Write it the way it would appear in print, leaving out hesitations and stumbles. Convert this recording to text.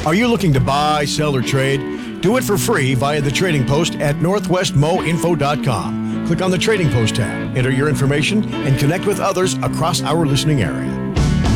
Are you looking to buy, sell, or trade? Do it for free via the Trading Post at northwestmoinfo.com. Click on the Trading Post tab, enter your information, and connect with others across our listening area.